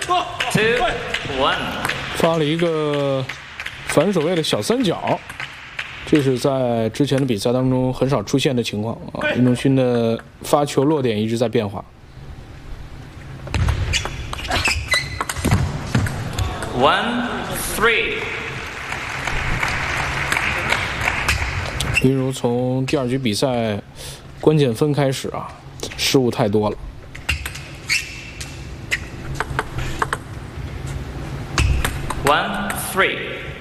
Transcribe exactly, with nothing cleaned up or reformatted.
two, one。 发了一个反手位的小三角，这是在之前的比赛当中很少出现的情况啊。运动勋的发球落点一直在变化。 One, three。 林如从第二局比赛关键分开始啊，失误太多了。 One, three。